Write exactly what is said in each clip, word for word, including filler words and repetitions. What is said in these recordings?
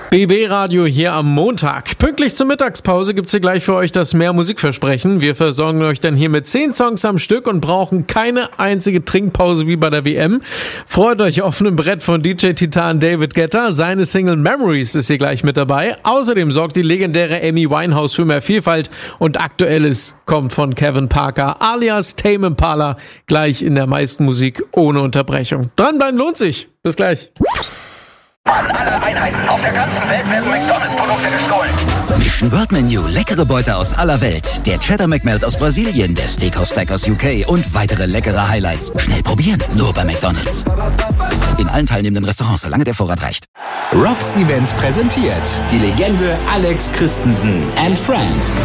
B B Radio hier am Montag. Pünktlich zur Mittagspause gibt's hier gleich für euch das Mehr Musikversprechen. Wir versorgen euch dann hier mit zehn Songs am Stück und brauchen keine einzige Trinkpause wie bei der W M. Freut euch auf einem Brett von D J-Titan David Guetta. Seine Single Memories ist hier gleich mit dabei. Außerdem sorgt die legendäre Amy Winehouse für mehr Vielfalt und Aktuelles kommt von Kevin Parker alias Tame Impala gleich in der meisten Musik ohne Unterbrechung. Dranbleiben lohnt sich. Bis gleich. An alle Einheiten auf der ganzen Welt werden McDonalds-Produkte gestohlen. Mission World Menu, leckere Beute aus aller Welt. Der Cheddar McMelt aus Brasilien, der Steakhouse Stack aus U K und weitere leckere Highlights. Schnell probieren, nur bei McDonalds. In allen teilnehmenden Restaurants, solange der Vorrat reicht. Rocks Events präsentiert die Legende Alex Christensen and Friends.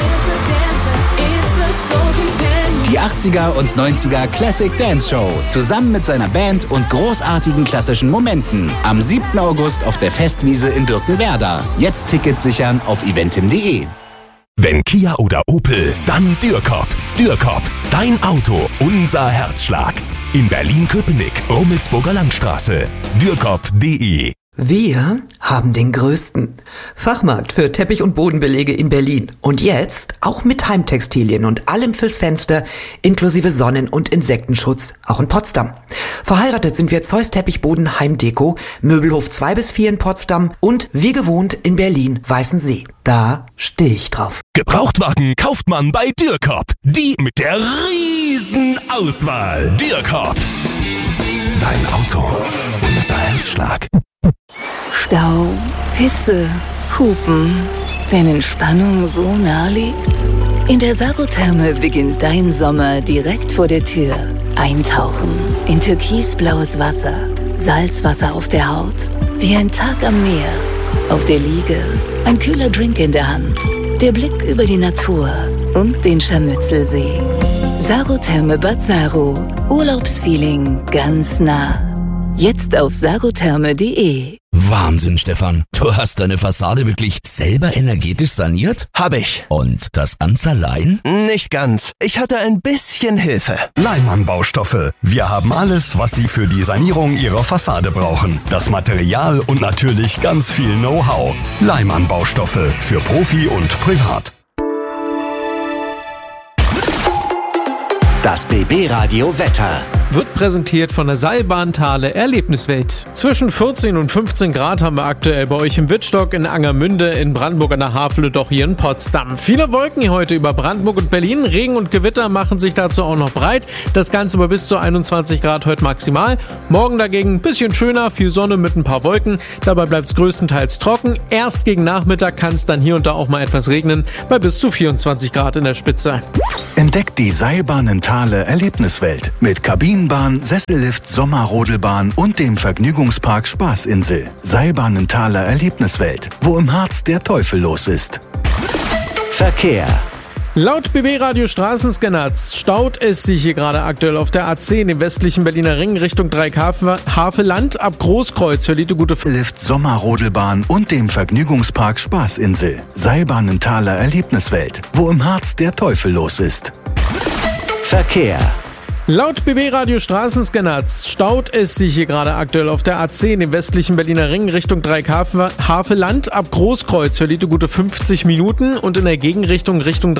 Die achtziger und neunziger Classic Dance Show zusammen mit seiner Band und großartigen klassischen Momenten am siebten August auf der Festwiese in Birkenwerder. Jetzt Tickets sichern auf eventim punkt de. Wenn Kia oder Opel, dann Dürkop. Dürkop, dein Auto, unser Herzschlag. In Berlin-Köpenick, Rummelsburger Landstraße. Dürkop punkt de. Wir haben den größten Fachmarkt für Teppich- und Bodenbelege in Berlin. Und jetzt auch mit Heimtextilien und allem fürs Fenster, inklusive Sonnen- und Insektenschutz, auch in Potsdam. Verheiratet sind wir Zeus Teppichboden Heimdeko, Möbelhof zwei bis vier in Potsdam und wie gewohnt in Berlin Weißensee. Da stehe ich drauf. Gebrauchtwagen kauft man bei Dürkop. Die mit der riesen Auswahl. Dürkop. Dein Auto, unser Herzschlag. Stau, Hitze, Hupen, wenn Entspannung so nah liegt? In der Sarotherme beginnt dein Sommer direkt vor der Tür. Eintauchen in türkisblaues Wasser, Salzwasser auf der Haut, wie ein Tag am Meer. Auf der Liege, ein kühler Drink in der Hand, der Blick über die Natur und den Scharmützelsee. Sarotherme Bad Saro, Urlaubsfeeling ganz nah. Jetzt auf sarotherme punkt de. Wahnsinn, Stefan. Du hast deine Fassade wirklich selber energetisch saniert? Hab ich. Und das ganz allein? Nicht ganz. Ich hatte ein bisschen Hilfe. Leimann Baustoffe. Wir haben alles, was Sie für die Sanierung Ihrer Fassade brauchen. Das Material und natürlich ganz viel Know-how. Leimann Baustoffe für Profi und Privat. Das B B Radio Wetter wird präsentiert von der Seilbahnthale Erlebniswelt. Zwischen vierzehn und fünfzehn Grad haben wir aktuell bei euch im Wittstock, in Angermünde, in Brandenburg an der Havel und auch hier in Potsdam. Viele Wolken hier heute über Brandenburg und Berlin. Regen und Gewitter machen sich dazu auch noch breit. Das Ganze bei bis zu einundzwanzig Grad heute maximal. Morgen dagegen ein bisschen schöner, viel Sonne mit ein paar Wolken. Dabei bleibt es größtenteils trocken. Erst gegen Nachmittag kann es dann hier und da auch mal etwas regnen, bei bis zu vierundzwanzig Grad in der Spitze. Entdeckt die Seilbahnenthaler Erlebniswelt mit Kabinenbahn, Sessellift, Sommerrodelbahn und dem Vergnügungspark Spaßinsel. Seilbahnenthaler Erlebniswelt, wo im Harz der Teufel los ist. Verkehr. Laut B B Radio Straßenscanners staut es sich hier gerade aktuell auf der A zehn im westlichen Berliner Ring Richtung Dreieck-Havelland. Ab Großkreuz verliert die gute Lift, Sommerrodelbahn und dem Vergnügungspark Spaßinsel. Seilbahnenthaler Erlebniswelt, wo im Harz der Teufel los ist. Verkehr. Laut B B Radio Straßenscanners staut es sich hier gerade aktuell auf der A zehn im westlichen Berliner Ring Richtung Dreieck-Havelland. Ab Großkreuz verliert die gute fünfzig Minuten und in der Gegenrichtung Richtung